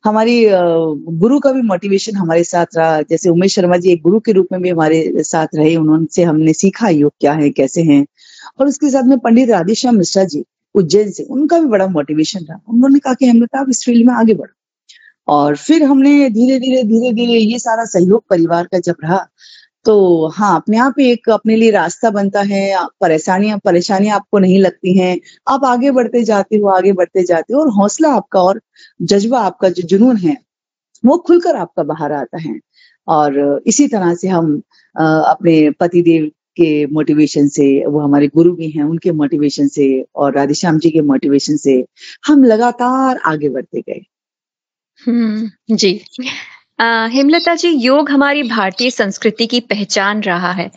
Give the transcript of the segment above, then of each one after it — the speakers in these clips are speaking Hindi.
हमारी गुरु का भी मोटिवेशन हमारे साथ रहा। जैसे उमेश शर्मा जी एक गुरु के रूप में भी हमारे साथ रहे, उनसे हमने सीखा योग क्या है, कैसे हैं। और उसके साथ में पंडित राधेश्याम मिश्रा जी उज्जैन से, उनका भी बड़ा मोटिवेशन रहा। उन्होंने कहा कि हेमलता आप इस फील्ड में आगे बढ़ो। और फिर हमने धीरे-धीरे ये सारा सहयोग परिवार का जब रहा, तो हाँ, अपने आप ही एक अपने लिए रास्ता बनता है, परेशानियाँ आपको नहीं लगती हैं, आप आगे बढ़ते जाते हो और हौसला आपका और जज़्बा आपका जो जुनून है, वो खुलकर आपका बाहर आता है। और इसी तरह से हम अपने पतिदेव के मोटिवेशन से, वो हमारे गुरु भी हैं, उनके मोटिवेशन से और राधेश्याम जी के मोटिवेशन से हम लगातार आगे बढ़ते गए। जी। हेमलता जी, योग हमारी भारतीय संस्कृति की पहचान रहा है,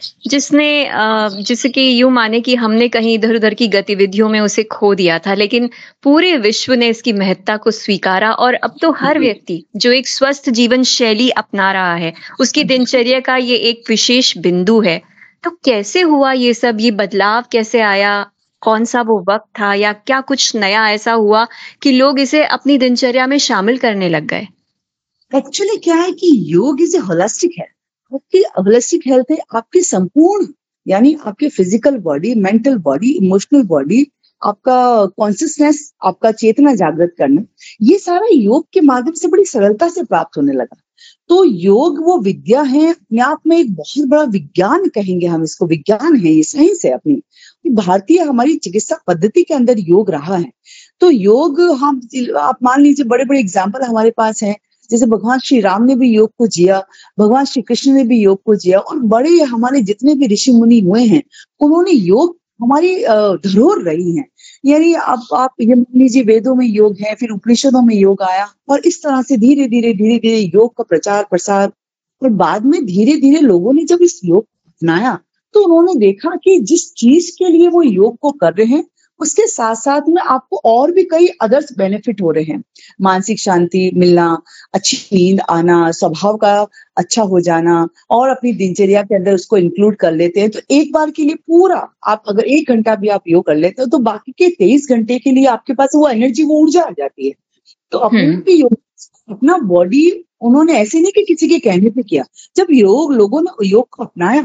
जिसे कि यूँ माने कि हमने कहीं इधर-उधर की गतिविधियों में उसे खो दिया था, लेकिन पूरे विश्व ने इसकी महत्ता को स्वीकारा और अब तो हर जी। व्यक्ति जो एक स्वस्थ जीवन शैली अपना रहा है, उसकी दिनचर्या का ये एक विशेष बिंदु है। तो कैसे हुआ ये सब? ये बदलाव कैसे आया? कौन-सा वो वक़्त था या क्या कुछ नया ऐसा हुआ कि लोग इसे अपनी दिनचर्या में शामिल करने लग गए? एक्चुअली क्या है कि योग इज़ ए होलिस्टिक हेल्थ। आपकी होलिस्टिक हेल्थ है आपकी संपूर्ण, यानी आपके physical body, mental body, emotional body, आपका कॉन्शियसनेस, आपका चेतना जागृत करना, ये सारा योग के माध्यम से बड़ी सरलता से प्राप्त होने लगा। तो योग वो विद्या है, अपने आप में एक बहुत बड़ा विज्ञान कहेंगे हम इसको, विज्ञान है, ये साइंस है अपनी। भारतीय हमारी चिकित्सा पद्धति के अंदर योग रहा है। तो योग हम आप मान लीजिए बड़े-बड़े एग्ज़ाम्पल हमारे पास हैं। जैसे भगवान श्री राम ने भी योग को जिया, भगवान श्री कृष्ण ने भी योग को जिया और बड़े हमारे जितने भी ऋषि मुनि हुए हैं, उन्होंने योग हमारी धरोहर रही हैं। यानी अब आप ये मान लीजिए वेदों में योग है, फिर उपनिषदों में योग आया और इस तरह से धीरे-धीरे योग का प्रचार-प्रसार और बाद में धीरे-धीरे लोगों ने जब इस योग को अपनाया, तो उन्होंने देखा कि जिस चीज़ के लिए वो योग को कर रहे हैं, उसके साथ-साथ में आपको और भी कई अदर्स बेनिफिट हो रहे हैं। मानसिक शांति मिलना, अच्छी नींद आना, स्वभाव का अच्छा हो जाना और अपनी दिनचर्या के अंदर उसको इंक्लूड कर लेते हैं, तो एक बार के लिए पूरा आप अगर 1 घंटा भी आप योग कर लेते हो, तो बाकी के 23 घंटे के लिए आपके पास वो एनर्जी, वो ऊर्जा आ जाती है। तो अपने हुँ। आप ही योग, अपना बॉडी उन्होंने ऐसे नहीं कि किसी के कहने पे किया। जब लोगों ने योग को अपनाया,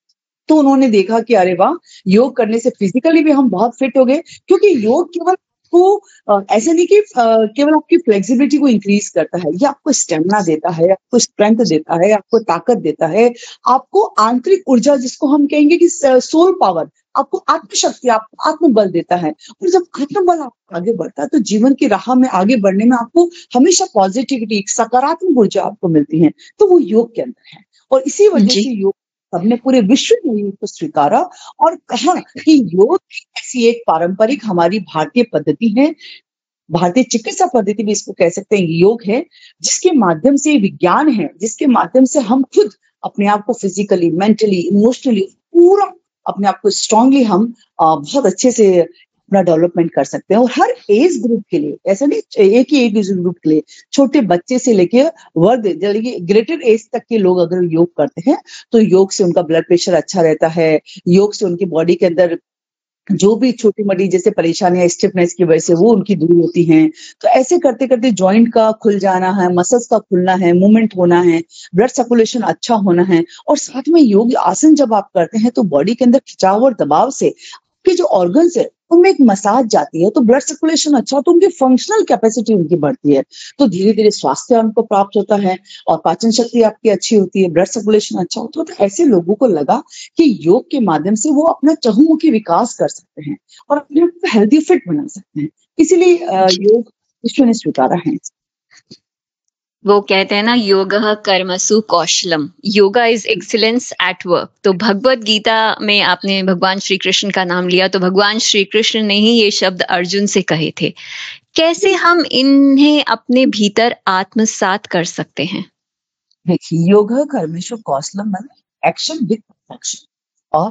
तो उन्होंने देखा कि अरे वाह! योग करने से फिज़िकली भी हम बहुत फिट हो गए, क्योंकि योग केवल आपको ऐसा नहीं कि केवल आपकी फ्लेक्सिबिलिटी को इंक्रीज़ करता है, ये आपको स्टैमिना देता है, आपको स्ट्रेंथ देता है, आपको ताकत देता है, आपको आंतरिक ऊर्जा जिसको हम कहेंगे कि सोल पावर, आपको आत्मशक्ति, आपको आत्मबल देता है। और जब आत्मबल आपका आगे बढ़ता है, तो जीवन की राह में आगे बढ़ने में आपको हमेशा पॉज़िटिविटी, सकारात्मक ऊर्जा आपको मिलती है, तो वो योग के अंदर है। और इसी वजह जी। से योग सबने पूरे विश्व ने योग को स्वीकारा और कहा कि योग ऐसी एक पारंपरिक हमारी भारतीय पद्धति है, भारतीय चिकित्सा पद्धति भी इसको कह सकते हैं, योग है, जिसके माध्यम से विज्ञान है, जिसके माध्यम से हम खुद अपने आप को फिजिकली, मेंटली, इमोशनली पूरा अपने आप को स्ट्रांगली हम बहुत अच्छे से अपना डेवलपमेंट कर सकते हैं। और हर एज ग्रुप के लिए, ऐसा नहीं एक ही एज ग्रुप के लिए, छोटे बच्चे से लेके वर्ग यानी ग्रेटर एज तक के लोग अगर योग करते हैं, तो योग से उनका ब्लड प्रेशर अच्छा रहता है, योग से उनकी बॉडी के अंदर जो भी छोटी-मोटी जैसे परेशानियाँ स्टिफनेस की वजह से वो उनकी दूर होती हैं। तो ऐसे करते-करते जॉइंट का खुल जाना है, मसल्स का खुलना है, मूवमेंट होना है, ब्लड सर्कुलेशन अच्छा होना है और साथ में योग आसन जब आप करते हैं तो बॉडी के अंदर खिंचाव और दबाव से आपके जो ऑर्गन्स है उनमें एक मसाज जाती है, तो ब्लड सर्कुलेशन अच्छा हो तो उनकी फंक्शनल कैपेसिटी उनकी बढ़ती है। तो धीरे-धीरे स्वास्थ्य उनको प्राप्त होता है और पाचन शक्ति आपकी अच्छी होती है, ब्लड सर्कुलेशन अच्छा होता है। तो ऐसे लोगों को लगा कि योग के माध्यम से वो अपना चहुमुखी विकास कर सकते हैं और अपने आप को हेल्दी फिट बना सकते हैं। इसीलिए जी। योग विश्व ने स्वीकारा है। वो कहते हैं ना, योगः कर्मसु कौशलम, yoga is excellence at work. तो भगवत गीता में आपने भगवान श्री कृष्ण का नाम लिया, तो भगवान श्री कृष्ण ने ही ये शब्द अर्जुन से कहे थे। कैसे हम इन्हें अपने भीतर आत्मसात कर सकते हैं? देखिए, योगः कर्मसु कौशलम मतलब एक्शन विद परफेक्शन, और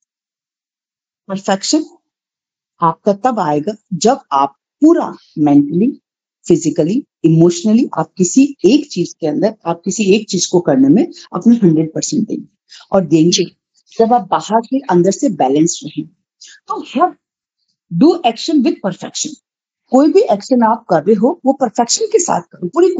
परफेक्शन आपका तब आएगा जब आप पूरा मेंटली, फिजिकली, इमोशनली आप किसी एक चीज के अंदर, आप किसी एक चीज को करने में अपना 100% देंगे और देंगे जी। जब आप बाहर से अंदर से बैलेंस रहें। तो her do action with perfection, कोई भी एक्शन आप कर रहे हो वो परफेक्शन के साथ करो, पूरी